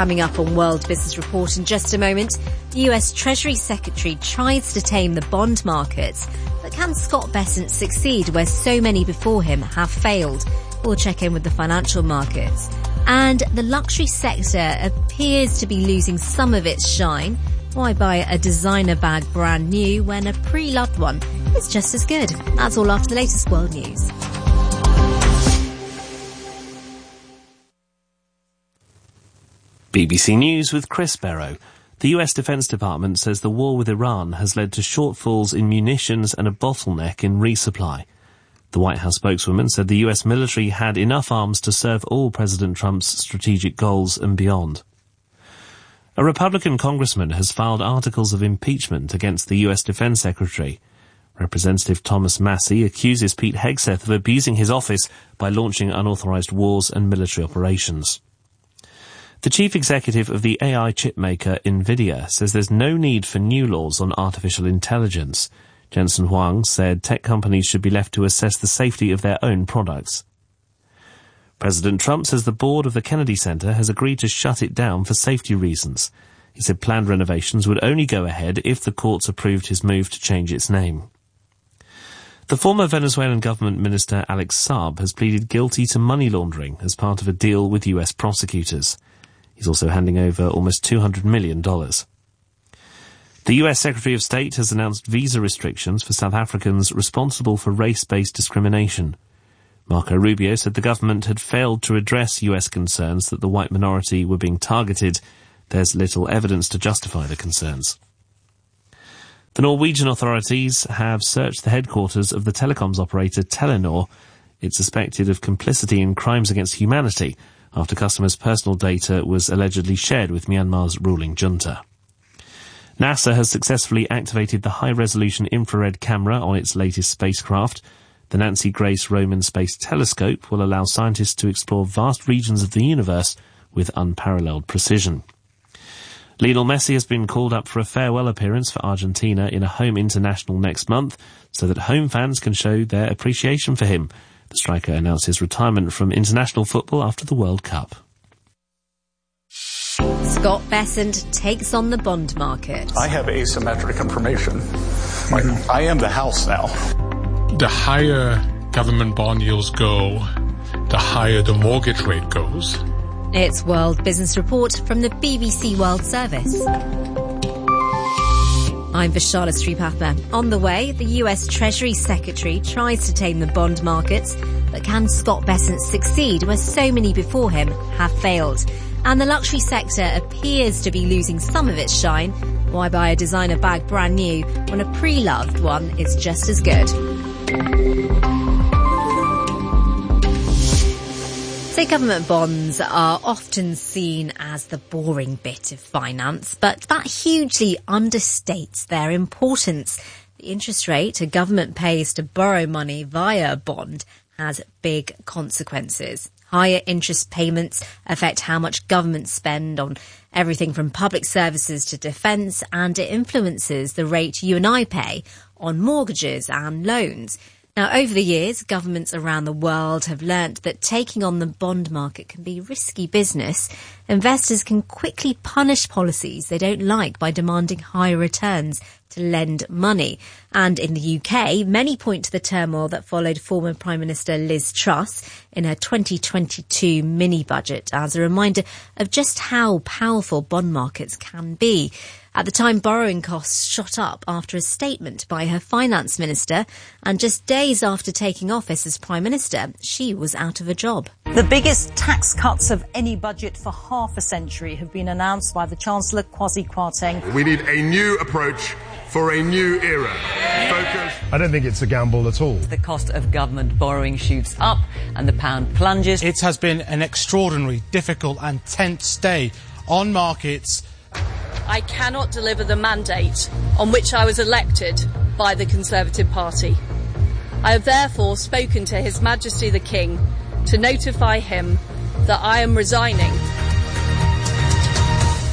Coming up on World Business Report in just a moment, the US Treasury Secretary tries to tame the bond markets, but can Scott Bessent succeed where so many before him have failed? We'll check in with the financial markets. And the luxury sector appears to be losing some of its shine. Why buy a designer bag brand new when a pre-loved one is just as good? That's all after the latest world news. BBC News with Chris Barrow. The US Defense Department says the war with Iran has led to shortfalls in munitions and a bottleneck in resupply. The White House spokeswoman said the US military had enough arms to serve all President Trump's strategic goals and beyond. A Republican congressman has filed articles of impeachment against the US Defense Secretary. Representative Thomas Massie accuses Pete Hegseth of abusing his office by launching unauthorized wars and military operations. The chief executive of the AI chip maker Nvidia says there's no need for new laws on artificial intelligence. Jensen Huang said tech companies should be left to assess the safety of their own products. President Trump says the board of the Kennedy Center has agreed to shut it down for safety reasons. He said planned renovations would only go ahead if the courts approved his move to change its name. The former Venezuelan government minister Alex Saab has pleaded guilty to money laundering as part of a deal with US prosecutors. He's also handing over almost $200 million. The US Secretary of State has announced visa restrictions for South Africans responsible for race-based discrimination. Marco Rubio said the government had failed to address US concerns that the white minority were being targeted. There's little evidence to justify the concerns. The Norwegian authorities have searched the headquarters of the telecoms operator Telenor. It's suspected of complicity in crimes against humanity after customers' personal data was allegedly shared with Myanmar's ruling junta. NASA has successfully activated the high-resolution infrared camera on its latest spacecraft. The Nancy Grace Roman Space Telescope will allow scientists to explore vast regions of the universe with unparalleled precision. Lionel Messi has been called up for a farewell appearance for Argentina in a home international next month so that home fans can show their appreciation for him. The striker announced his retirement from international football after the World Cup. Scott Bessent takes on the bond market. I have asymmetric information. I am the house now. The higher government bond yields go, the higher the mortgage rate goes. It's World Business Report from the BBC World Service. I'm Vishala Sripathma. On the way, the US Treasury Secretary tries to tame the bond markets, but can Scott Bessent succeed where so many before him have failed? And the luxury sector appears to be losing some of its shine. Why buy a designer bag brand new when a pre-loved one is just as good? So government bonds are often seen as the boring bit of finance, but that hugely understates their importance. The interest rate a government pays to borrow money via a bond has big consequences. Higher interest payments affect how much governments spend on everything from public services to defence, and it influences the rate you and I pay on mortgages and loans. Now, over the years, governments around the world have learnt that taking on the bond market can be risky business. Investors can quickly punish policies they don't like by demanding higher returns to lend money. And in the UK, many point to the turmoil that followed former Prime Minister Liz Truss in her 2022 mini-budget as a reminder of just how powerful bond markets can be. At the time, borrowing costs shot up after a statement by her finance minister, and just days after taking office as Prime Minister, she was out of a job. The biggest tax cuts of any budget for half a century have been announced by the Chancellor, Kwasi Kwarteng. We need a new approach for a new era. Focus. I don't think it's a gamble at all. The cost of government borrowing shoots up and the pound plunges. It has been an extraordinary, difficult and tense day on markets. I cannot deliver the mandate on which I was elected by the Conservative Party. I have therefore spoken to His Majesty the King to notify him that I am resigning.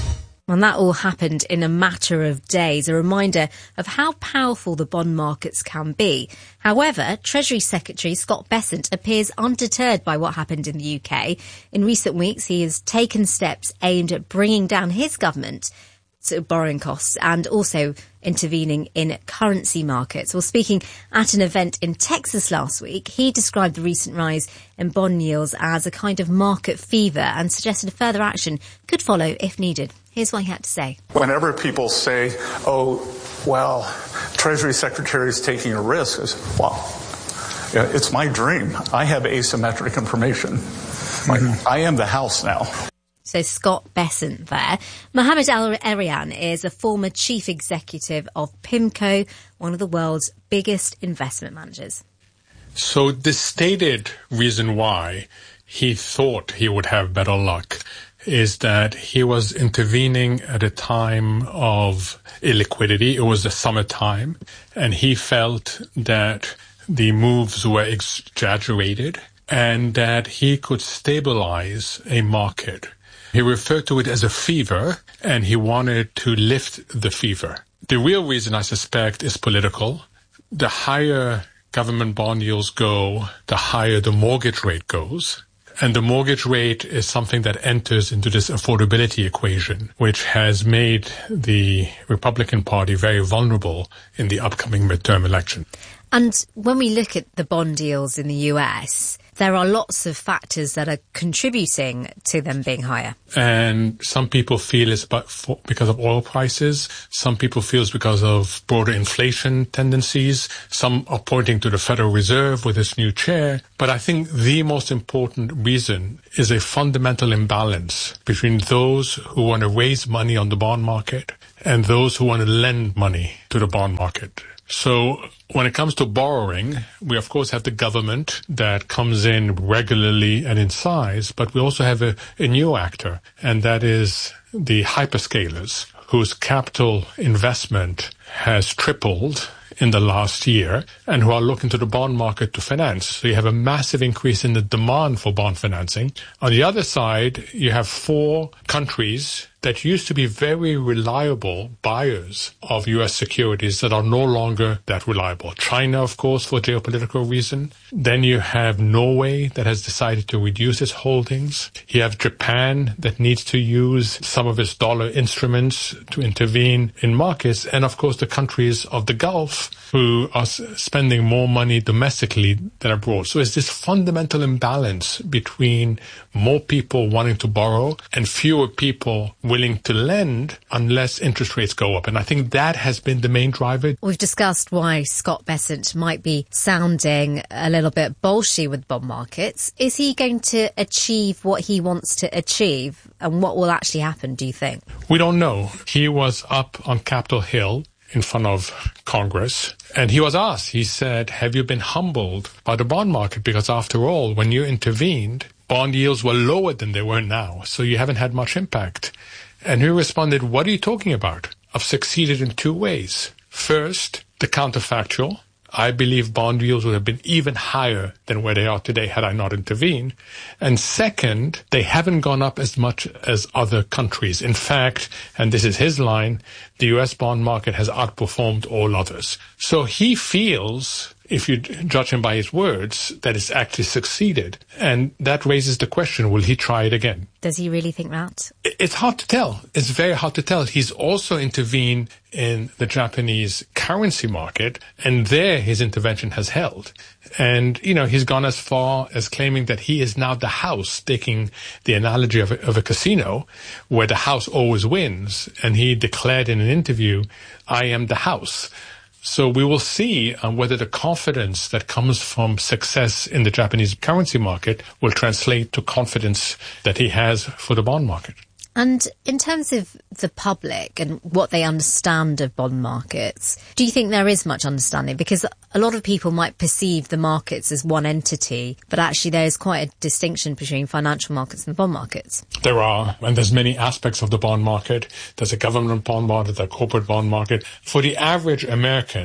And that all happened in a matter of days, a reminder of how powerful the bond markets can be. However, Treasury Secretary Scott Bessent appears undeterred by what happened in the UK. In recent weeks, he has taken steps aimed at bringing down his government borrowing costs and also intervening in currency markets. Well, speaking at an event in Texas last week, he described the recent rise in bond yields as a kind of market fever and suggested further action could follow if needed. Here's what he had to say. Whenever people say, oh, well, Treasury Secretary is taking a risk, I say, well, it's my dream. I have asymmetric information. I am the house now. So Scott Bessent there. Mohamed El-Erian is a former chief executive of PIMCO, one of the world's biggest investment managers. So the stated reason why he thought he would have better luck is that he was intervening at a time of illiquidity. It was the summertime, and he felt that the moves were exaggerated and that he could stabilize a market. He referred to it as a fever, and he wanted to lift the fever. The real reason, I suspect, is political. The higher government bond yields go, the higher the mortgage rate goes. And the mortgage rate is something that enters into this affordability equation, which has made the Republican Party very vulnerable in the upcoming midterm election. And when we look at the bond yields in the US, there are lots of factors that are contributing to them being higher. And some people feel it's because of oil prices. Some people feel it's because of broader inflation tendencies. Some are pointing to the Federal Reserve with its new chair. But I think the most important reason is a fundamental imbalance between those who want to raise money on the bond market and those who want to lend money to the bond market. So when it comes to borrowing, we of course have the government that comes in regularly and in size, but we also have a new actor, and that is the hyperscalers, whose capital investment has tripled in the last year and who are looking to the bond market to finance. So you have a massive increase in the demand for bond financing. On the other side, you have 4 countries that used to be very reliable buyers of U.S. securities that are no longer that reliable. China, of course, for geopolitical reason. Then you have Norway that has decided to reduce its holdings. You have Japan that needs to use some of its dollar instruments to intervene in markets. And, of course, the countries of the Gulf who are spending more money domestically than abroad. So it's this fundamental imbalance between more people wanting to borrow and fewer people willing to lend unless interest rates go up. And I think that has been the main driver. We've discussed why Scott Bessent might be sounding a little bit bolshy with bond markets. Is he going to achieve what he wants to achieve? And what will actually happen, do you think? We don't know. He was up on Capitol Hill in front of Congress, and he was asked, he said, have you been humbled by the bond market? Because after all, when you intervened, bond yields were lower than they were now, so you haven't had much impact. And he responded, what are you talking about? I've succeeded in 2 ways. First, the counterfactual. I believe bond yields would have been even higher than where they are today had I not intervened. And second, they haven't gone up as much as other countries. In fact, and this is his line, the US bond market has outperformed all others. So he feels, if you judge him by his words, that it's actually succeeded. And that raises the question, will he try it again? Does he really think that? It's hard to tell. It's very hard to tell. He's also intervened in the Japanese currency market, and there his intervention has held. And, you know, he's gone as far as claiming that he is now the house, taking the analogy of a casino where the house always wins. And he declared in an interview, I am the house. So we will see whether the confidence that comes from success in the Japanese currency market will translate to confidence that he has for the bond market. And in terms of the public and what they understand of bond markets, do you think there is much understanding? Because a lot of people might perceive the markets as one entity, but actually there is quite a distinction between financial markets and the bond markets. There are, and there's many aspects of the bond market. There's a government bond market, there's a corporate bond market. For the average American,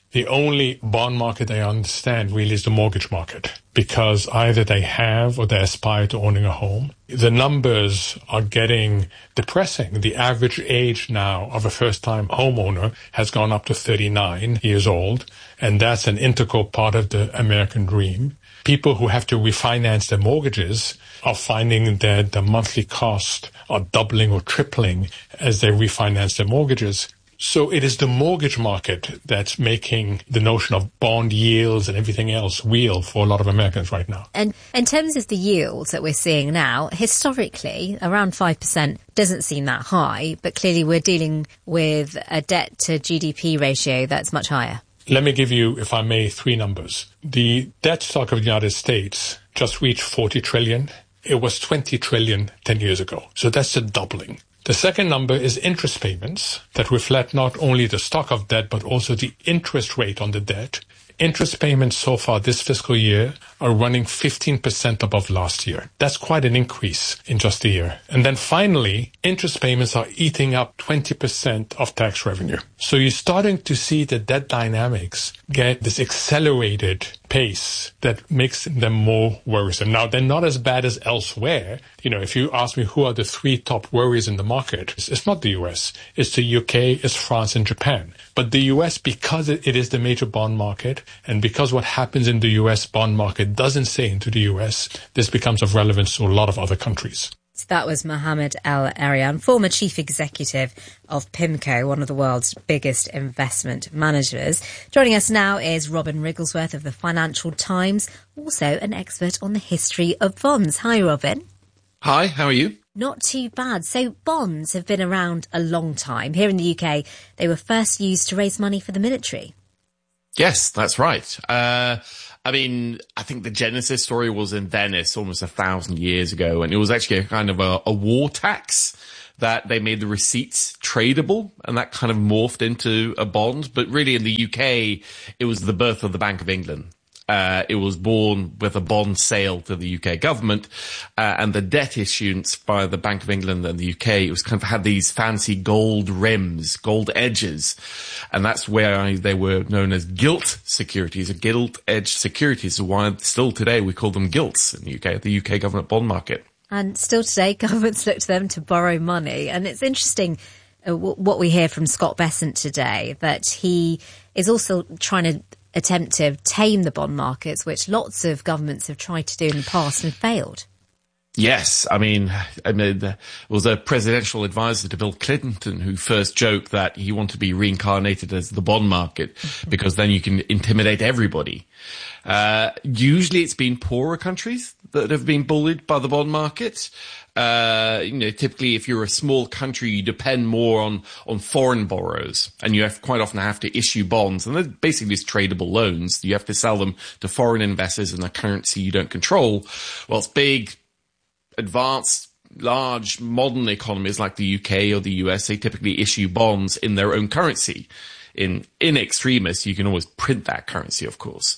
The only bond market they understand really is the mortgage market, because either they have or they aspire to owning a home. The numbers are getting depressing. The average age now of a first-time homeowner has gone up to 39 years old, and that's an integral part of the American dream. People who have to refinance their mortgages are finding that the monthly costs are doubling or tripling as they refinance their mortgages. So it is the mortgage market that's making the notion of bond yields and everything else real for a lot of Americans right now. And in terms of the yields that we're seeing now, historically, around 5% doesn't seem that high, but clearly we're dealing with a debt to GDP ratio that's much higher. Let me give you, if I may, 3 numbers. The debt stock of the United States just reached 40 trillion. It was 20 trillion 10 years ago. So that's a doubling. The second number is interest payments that reflect not only the stock of debt, but also the interest rate on the debt. Interest payments so far this fiscal year are running 15% above last year. That's quite an increase in just a year. And then finally, interest payments are eating up 20% of tax revenue. So you're starting to see the debt dynamics get this accelerated pace that makes them more worrisome. Now, they're not as bad as elsewhere. You know, if you ask me who are the 3 top worries in the market, it's not the US. It's the UK, it's France and Japan. But the US, because it is the major bond market, and because what happens in the US bond market doesn't stay into the US, this becomes of relevance to a lot of other countries. So that was Mohamed El-Erian, former chief executive of PIMCO, one of the world's biggest investment managers. Joining us now is Robin Wrigglesworth of the Financial Times, also an expert on the history of bonds. Hi, Robin. Hi, how are you? Not too bad. So bonds have been around a long time. Here in the UK, they were first used to raise money for the military. Yes, that's right. I mean, I think the genesis story was in Venice almost 1,000 years ago, and it was actually a kind of a war tax that they made the receipts tradable, and that kind of morphed into a bond. But really in the UK, it was the birth of the Bank of England. It was born with a bond sale to the UK government, and the debt issuance by the Bank of England and the UK, it was kind of had these fancy gold rims, gold edges, and that's where they were known as gilt securities, or gilt-edged securities, so why still today we call them gilts in the UK government bond market. And still today, governments look to them to borrow money, and it's interesting what we hear from Scott Bessent today, that he is also trying to attempt to tame the bond markets, which lots of governments have tried to do in the past and failed. Yes, I mean, there was a presidential advisor to Bill Clinton who first joked that he wanted to be reincarnated as the bond market because then you can intimidate everybody. Usually it's been poorer countries that have been bullied by the bond market. Typically if you're a small country, you depend more on foreign borrowers, and you quite often have to issue bonds, and they're basically just tradable loans. You have to sell them to foreign investors in a currency you don't control. Well, it's big, advanced, large, modern economies like the UK or the US, they typically issue bonds in their own currency. In extremis, you can always print that currency, of course.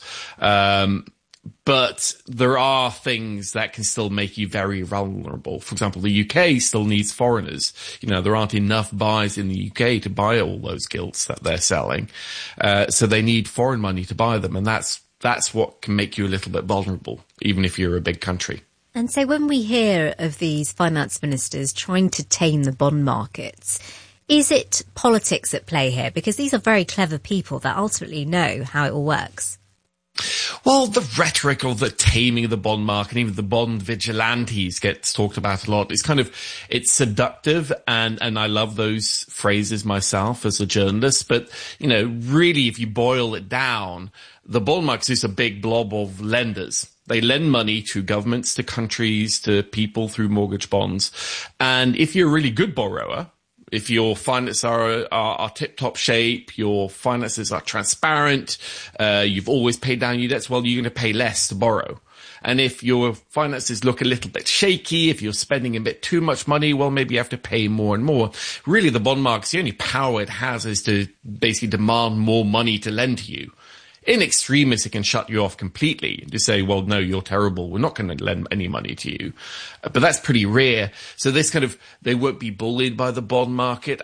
But there are things that can still make you very vulnerable. For example, the UK still needs foreigners. There aren't enough buyers in the UK to buy all those gilts that they're selling. So they need foreign money to buy them. And that's what can make you a little bit vulnerable, even if you're a big country. And so when we hear of these finance ministers trying to tame the bond markets, is it politics at play here? Because these are very clever people that ultimately know how it all works. Well, the rhetoric of the taming of the bond market, even the bond vigilantes gets talked about a lot. It's seductive, and I love those phrases myself as a journalist. But, really, if you boil it down, the bond market is a big blob of lenders. They lend money to governments, to countries, to people through mortgage bonds. And if you're a really good borrower, if your finances are tip-top shape, your finances are transparent, you've always paid down your debts, well, you're going to pay less to borrow. And if your finances look a little bit shaky, if you're spending a bit too much money, well, maybe you have to pay more and more. Really, the bond market, the only power it has is to basically demand more money to lend to you. In extremis, it can shut you off completely and just say, well, no, you're terrible. We're not going to lend any money to you. But that's pretty rare. So they won't be bullied by the bond market.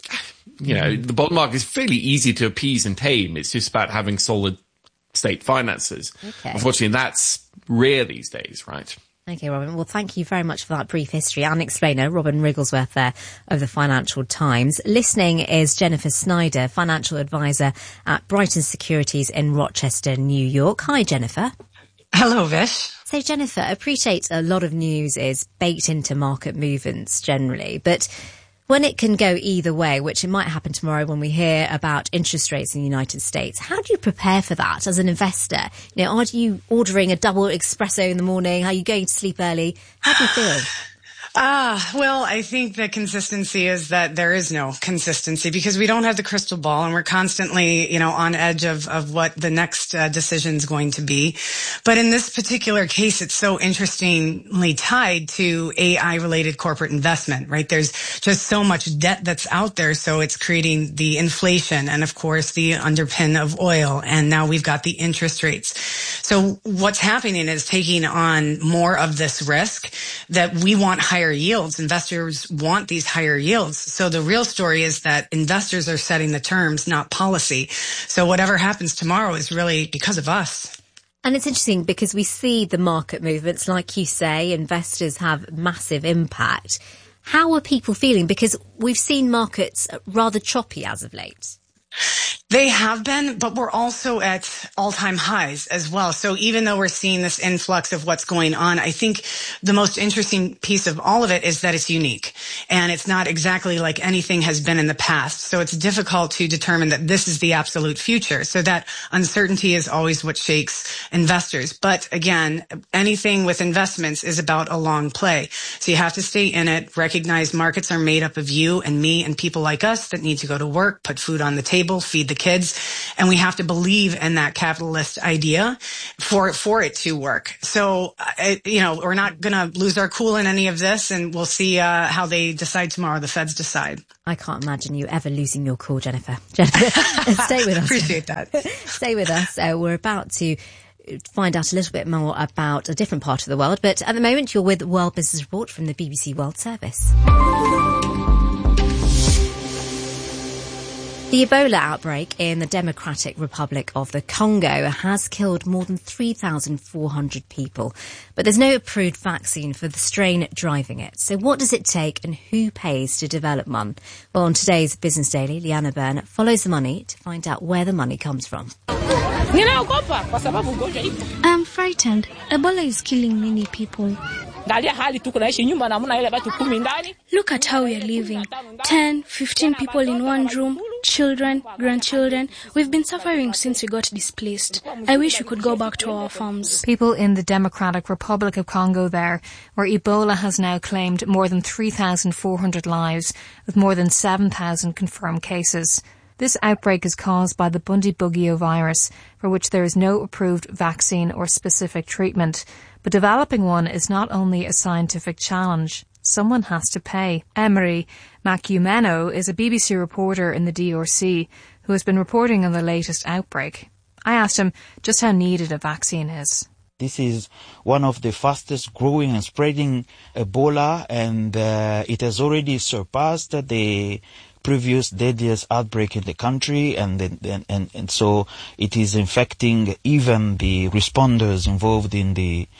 the bond market is fairly easy to appease and tame. It's just about having solid state finances. Okay. Unfortunately, that's rare these days, right? Okay, Robin. Well, thank you very much for that brief history and explainer. Robin Wrigglesworth there of the Financial Times. Listening is Jennifer Snyder, financial advisor at Brighton Securities in Rochester, New York. Hi, Jennifer. Hello, Vish. So, Jennifer, I appreciate a lot of news is baked into market movements generally, but when it can go either way, which it might happen tomorrow when we hear about interest rates in the United States, how do you prepare for that as an investor? Are you ordering a double espresso in the morning? Are you going to sleep early? How do you feel? Well, I think the consistency is that there is no consistency because we don't have the crystal ball and we're constantly, on edge of what the next decision is going to be. But in this particular case, it's so interestingly tied to AI-related corporate investment, right? There's just so much debt that's out there. So it's creating the inflation and, of course, the underpin of oil. And now we've got the interest rates. So what's happening is taking on more of this risk that we want higher yields. Investors want these higher yields. So the real story is that investors are setting the terms, not policy. So whatever happens tomorrow is really because of us. And it's interesting because we see the market movements, like you say, investors have massive impact. How are people feeling? Because we've seen markets rather choppy as of late. They have been, but we're also at all-time highs as well. So even though we're seeing this influx of what's going on, I think the most interesting piece of all of it is that it's unique. And it's not exactly like anything has been in the past. So it's difficult to determine that this is the absolute future. So that uncertainty is always what shakes investors. But again, anything with investments is about a long play. So you have to stay in it, recognize markets are made up of you and me and people like us that need to go to work, put food on the table, feed the kids, and we have to believe in that capitalist idea for it to work. So, we're not going to lose our cool in any of this, and we'll see how they decide tomorrow. The Feds decide. I can't imagine you ever losing your cool, Jennifer. Stay with us. Appreciate that. Stay with us. We're about to find out a little bit more about a different part of the world, but at the moment you're with World Business Report from the BBC World Service. The Ebola outbreak in the Democratic Republic of the Congo has killed more than 3,400 people, but there's no approved vaccine for the strain driving it. So what does it take and who pays to develop one? Well, on today's Business Daily, Liana Byrne follows the money to find out where the money comes from. I'm frightened. Ebola is killing many people. Look at how we are living. 10, 15 people in one room, children, grandchildren. We've been suffering since we got displaced. I wish we could go back to our farms. People in the Democratic Republic of Congo there, where Ebola has now claimed more than 3,400 lives, with more than 7,000 confirmed cases. This outbreak is caused by the Bundibugyo virus, for which there is no approved vaccine or specific treatment. But developing one is not only a scientific challenge. Someone has to pay. Emery Makumeno is a BBC reporter in the DRC who has been reporting on the latest outbreak. I asked him just how needed a vaccine is. This is one of the fastest growing and spreading Ebola, and it has already surpassed the previous deadliest outbreak in the country, and so it is infecting even the responders involved in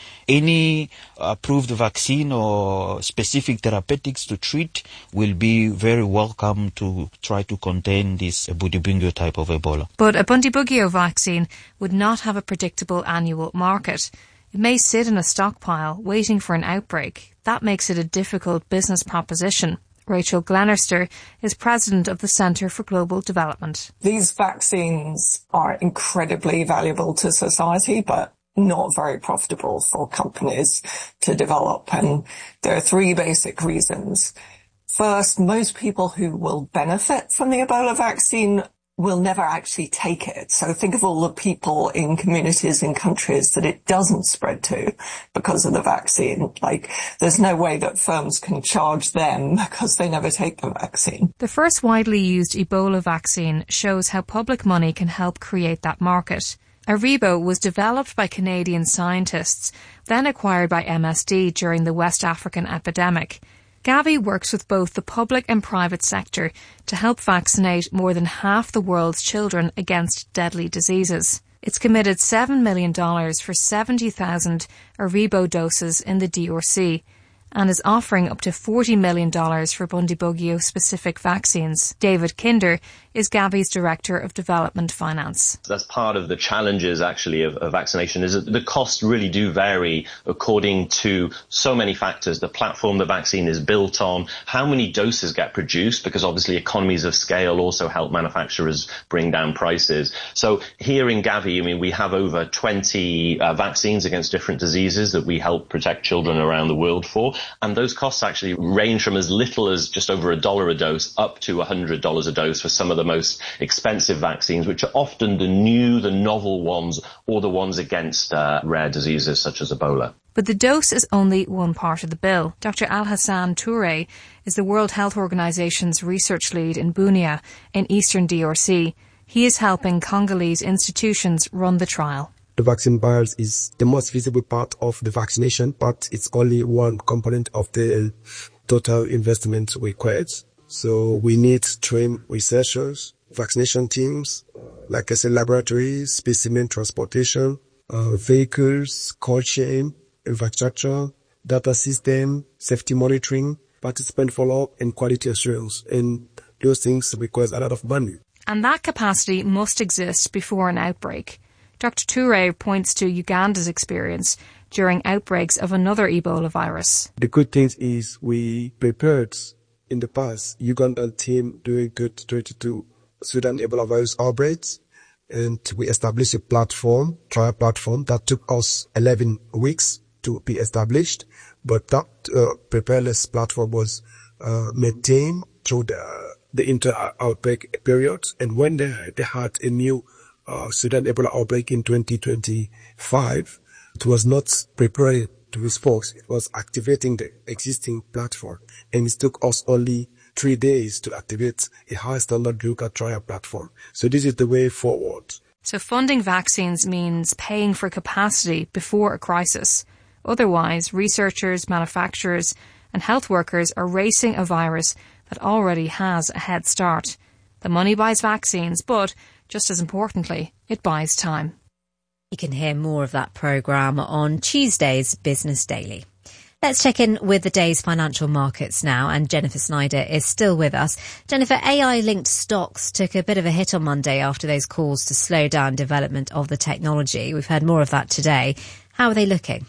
any approved vaccine or specific therapeutics to treat will be very welcome to try to contain this Bundibugyo type of Ebola. But a Bundibugyo vaccine would not have a predictable annual market. It may sit in a stockpile waiting for an outbreak. That makes it a difficult business proposition. Rachel Glenister is president of the Centre for Global Development. These vaccines are incredibly valuable to society, but not very profitable for companies to develop. And there are three basic reasons. First, most people who will benefit from the Ebola vaccine will never actually take it. So think of all the people in communities in countries that it doesn't spread to because of the vaccine. Like, there's no way that firms can charge them because they never take the vaccine. The first widely used Ebola vaccine shows how public money can help create that market. Aribo was developed by Canadian scientists, then acquired by MSD during the West African epidemic. Gavi works with both the public and private sector to help vaccinate more than half the world's children against deadly diseases. It's committed $7 million for 70,000 Ervebo doses in the DRC and is offering up to $40 million for Bundibugyo-specific vaccines. David Kinder is Gavi's Director of Development Finance. That's part of the challenges, actually, of vaccination, is that the costs really do vary according to so many factors. The platform the vaccine is built on, how many doses get produced, because obviously economies of scale also help manufacturers bring down prices. So here in Gavi, we have over 20 vaccines against different diseases that we help protect children around the world for. And those costs actually range from as little as just over $1 a dose up to $100 a dose for some of the most expensive vaccines, which are often the novel ones or the ones against rare diseases such as Ebola. But the dose is only one part of the bill. Dr. Alhassan Touré is the World Health Organization's research lead in Bunia in eastern DRC. He is helping Congolese institutions run the trial. The vaccine buyers is the most visible part of the vaccination, but it's only one component of the total investment required. So we need trained researchers, vaccination teams, like I said, laboratories, specimen transportation, vehicles, cold chain, infrastructure, data system, safety monitoring, participant follow-up, and quality assurance. And those things require a lot of money. And that capacity must exist before an outbreak. Dr. Touré points to Uganda's experience during outbreaks of another Ebola virus. The good thing is we prepared in the past Ugandan team during 2022 Sudan Ebola virus outbreaks, and we established a trial platform that took us 11 weeks to be established, but that preparedness platform was maintained through the inter-outbreak period, and when they had a new Sudan Ebola outbreak in 2025, it was not prepared to respond. It was activating the existing platform, and it took us only 3 days to activate a high standard Luca trial platform. So this is the way forward. So funding vaccines means paying for capacity before a crisis. Otherwise, researchers, manufacturers and health workers are racing a virus that already has a head start. The money buys vaccines, but just as importantly, it buys time. You can hear more of that programme on Tuesday's Business Daily. Let's check in with the day's financial markets now, and Jennifer Snyder is still with us. Jennifer, AI-linked stocks took a bit of a hit on Monday after those calls to slow down development of the technology. We've heard more of that today. How are they looking?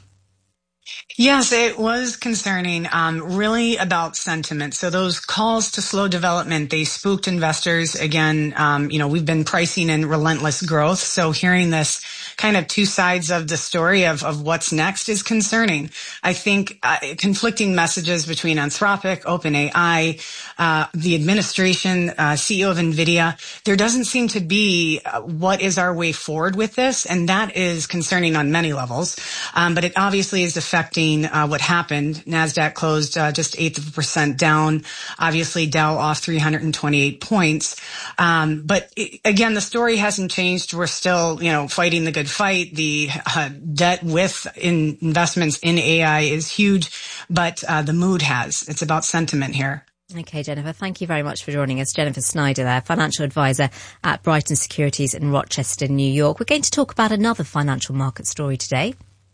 Yes, it was concerning, really about sentiment. So those calls to slow development, they spooked investors. Again, we've been pricing in relentless growth. So hearing this kind of two sides of the story of what's next is concerning. I think conflicting messages between Anthropic, OpenAI, the administration, CEO of NVIDIA, there doesn't seem to be what is our way forward with this. And that is concerning on many levels. But it obviously is affecting what happened. NASDAQ closed just 0.8% down. Obviously, Dow off 328 points. But again, the story hasn't changed. We're still, fighting the good fight. The debt with investments in AI is huge, but the mood has. It's about sentiment here. Okay, Jennifer, thank you very much for joining us. Jennifer Snyder there, financial advisor at Brighton Securities in Rochester, New York. We're going to talk about another financial market story today.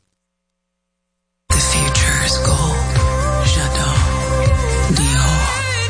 The future is gold. J'adore. Dior.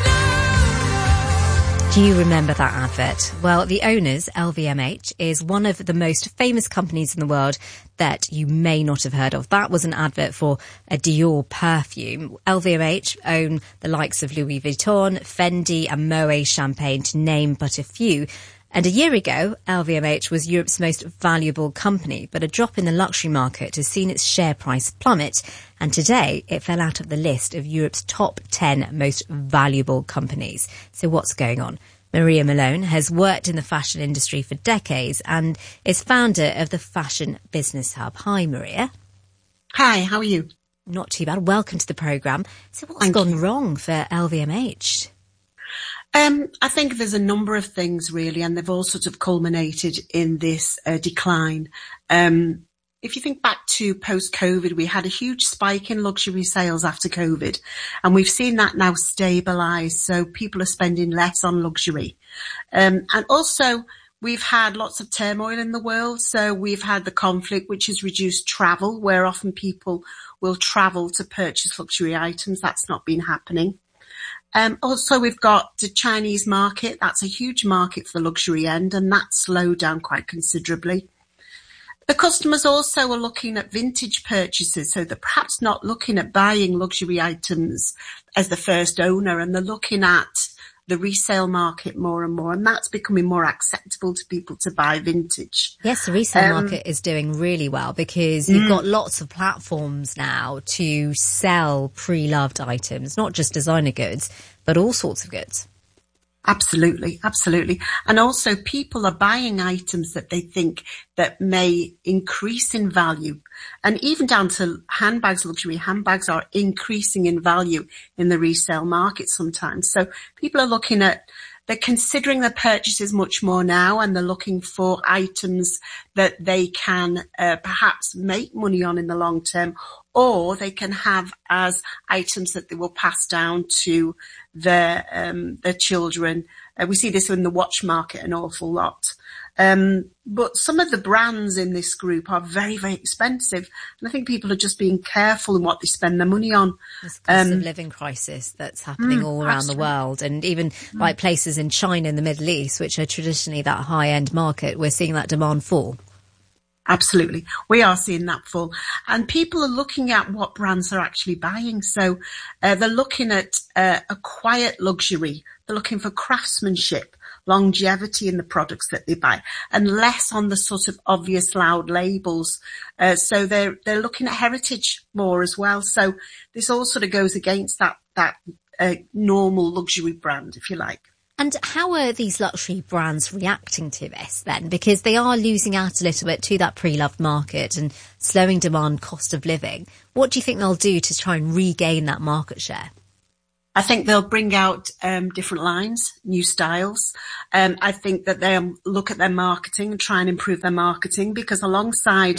Do you remember that advert? Well, the owners, LVMH, is one of the most famous companies in the world that you may not have heard of. That was an advert for a Dior perfume. LVMH own the likes of Louis Vuitton, Fendi and Moet Champagne, to name but a few. And a year ago, LVMH was Europe's most valuable company, but a drop in the luxury market has seen its share price plummet, and today it fell out of the list of Europe's top 10 most valuable companies. So what's going on? Maria Malone has worked in the fashion industry for decades and is founder of the Fashion Business Hub. Hi, Maria. Hi, how are you? Not too bad. Welcome to the programme. So what's gone wrong for LVMH? I think there's a number of things really, and they've all sort of culminated in this decline. if you think back to post-COVID, we had a huge spike in luxury sales after COVID, and we've seen that now stabilise. So people are spending less on luxury. And also, we've had lots of turmoil in the world. So we've had the conflict, which has reduced travel, where often people will travel to purchase luxury items. That's not been happening. Also, we've got the Chinese market. That's a huge market for the luxury end, and that's slowed down quite considerably. The customers also are looking at vintage purchases, so they're perhaps not looking at buying luxury items as the first owner, and they're looking at the resale market more and more, and that's becoming more acceptable to people to buy vintage. Yes, the resale market is doing really well because you've got lots of platforms now to sell pre-loved items, not just designer goods, but all sorts of goods. Absolutely, absolutely. And also people are buying items that they think that may increase in value. And even down to handbags, luxury handbags are increasing in value in the resale market sometimes. So people are looking at, they're considering their purchases much more now, and they're looking for items that they can perhaps make money on in the long term, or they can have as items that they will pass down to their children. We see this in the watch market an awful lot. But some of the brands in this group are very, very expensive. And I think people are just being careful in what they spend their money on. This cost of living crisis that's happening all around the world. And even like places in China and the Middle East, which are traditionally that high-end market, we're seeing that demand fall. Absolutely. We are seeing that fall. And people are looking at what brands are actually buying. So they're looking at a quiet luxury. They're looking for craftsmanship, longevity in the products that they buy, and less on the sort of obvious loud labels. So they're looking at heritage more as well. So this all sort of goes against that normal luxury brand, if you like. And how are these luxury brands reacting to this then? Because they are losing out a little bit to that pre-loved market and slowing demand, cost of living. What do you think they'll do to try and regain that market share? I think they'll bring out different lines, new styles. I think that they'll look at their marketing and try and improve their marketing, because alongside,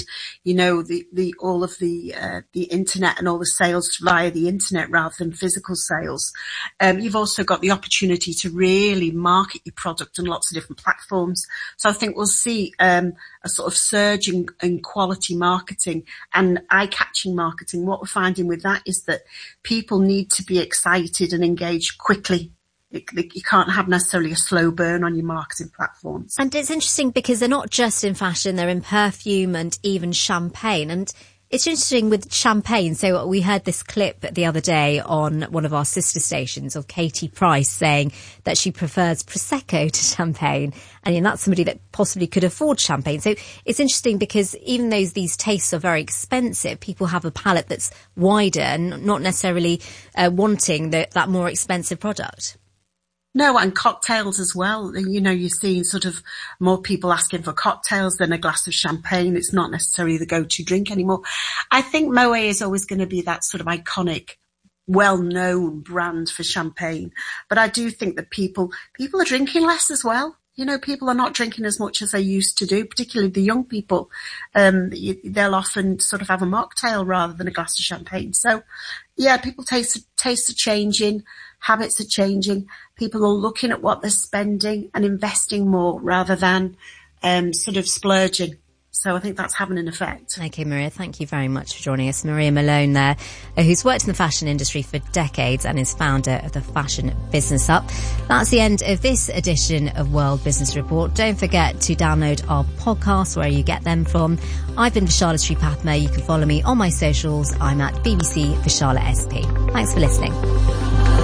all of the internet and all the sales via the internet rather than physical sales, you've also got the opportunity to really market your product on lots of different platforms. So I think we'll see a sort of surge in quality marketing and eye-catching marketing. What we're finding with that is that people need to be excited and engage quickly. You can't have necessarily a slow burn on your marketing platforms. And it's interesting because they're not just in fashion, they're in perfume and even champagne. And it's interesting with champagne. So we heard this clip the other day on one of our sister stations of Katie Price saying that she prefers Prosecco to champagne. And that's somebody that possibly could afford champagne. So it's interesting because even though these tastes are very expensive, people have a palate that's wider and not necessarily wanting that more expensive product. No, and cocktails as well. You're seeing sort of more people asking for cocktails than a glass of champagne. It's not necessarily the go-to drink anymore. I think Moet is always going to be that sort of iconic, well-known brand for champagne. But I do think that people are drinking less as well. People are not drinking as much as they used to do, particularly the young people. They'll often sort of have a mocktail rather than a glass of champagne. So, yeah, people tastes are changing, habits are changing. People are looking at what they're spending and investing more rather than sort of splurging. So I think that's having an effect. Okay, Maria, thank you very much for joining us. Maria Malone there, who's worked in the fashion industry for decades and is founder of the Fashion Business Up. That's the end of this edition of World Business Report. Don't forget to download our podcasts where you get them from. I've been Vishala Sripathma. You can follow me on my socials. I'm at BBC Vishala SP. Thanks for listening.